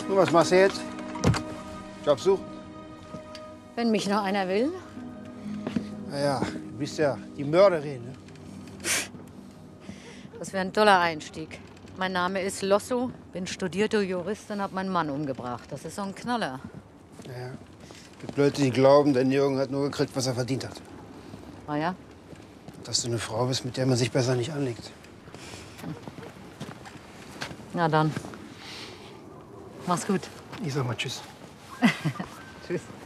Und was machst du jetzt? Job suchen? Wenn mich noch einer will. Naja, du bist ja die Mörderin, ne? Das wäre ein toller Einstieg. Mein Name ist Losso, bin studierte Juristin und habe meinen Mann umgebracht. Das ist so ein Knaller. Ja. Gibt Leute, die glauben, dein Jürgen hat nur gekriegt, was er verdient hat. Ah ja? Dass du eine Frau bist, mit der man sich besser nicht anlegt. Na dann. Mach's gut. Ich sag mal Tschüss. Tschüss.